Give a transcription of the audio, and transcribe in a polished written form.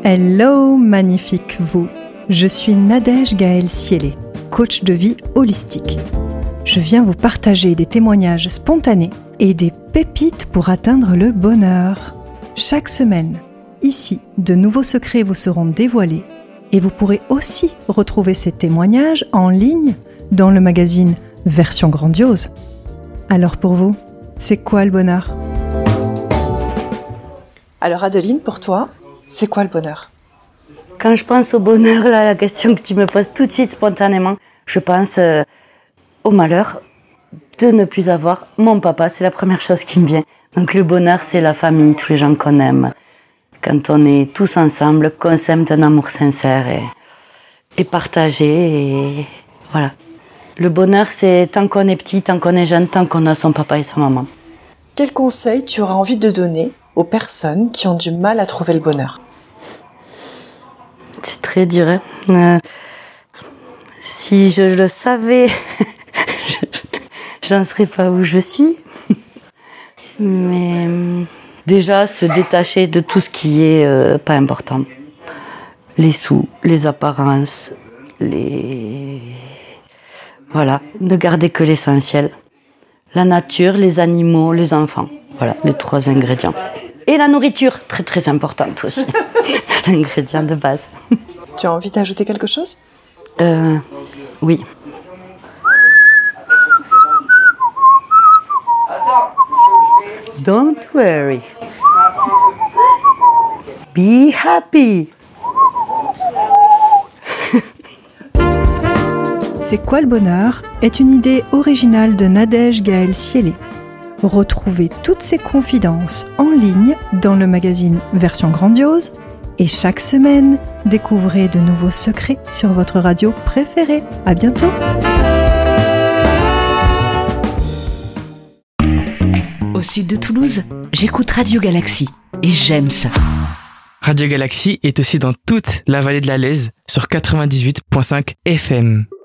Hello, magnifique vous. Je suis Nadège Gaëlle Siélé, coach de vie holistique. Je viens vous partager des témoignages spontanés et des pépites pour atteindre le bonheur. Chaque semaine, ici, de nouveaux secrets vous seront dévoilés et vous pourrez aussi retrouver ces témoignages en ligne dans le magazine Version Grandiose. Alors pour vous, c'est quoi le bonheur ? Alors Adeline, pour toi, c'est quoi le bonheur ? Quand je pense au bonheur, là, la question que tu me poses tout de suite spontanément, je pense au malheur de ne plus avoir mon papa. C'est la première chose qui me vient. Donc le bonheur, c'est la famille, tous les gens qu'on aime. Quand on est tous ensemble, qu'on s'aime d'un amour sincère et partagé. Et voilà. Le bonheur, c'est tant qu'on est petit, tant qu'on est jeune, tant qu'on a son papa et sa maman. Quel conseil tu auras envie de donner aux personnes qui ont du mal à trouver le bonheur ? C'est très dur. Si je le savais, j'en serais pas où je suis. Mais déjà, se détacher de tout ce qui est pas important. Les sous, les apparences, Voilà, ne garder que l'essentiel. La nature, les animaux, les enfants. Voilà, les 3 ingrédients. Et la nourriture, très très importante aussi. L'ingrédient de base. Tu as envie d'ajouter quelque chose ? Oui. Don't worry. Be happy. C'est quoi le bonheur est une idée originale de Nadège Gaëlle Siélé. Retrouvez toutes ses confidences en ligne dans le magazine Version Grandiose et chaque semaine, découvrez de nouveaux secrets sur votre radio préférée. À bientôt! Au sud de Toulouse, j'écoute Radio Galaxy et j'aime ça. Radio Galaxy est aussi dans toute la vallée de la Lèze sur 98.5 FM.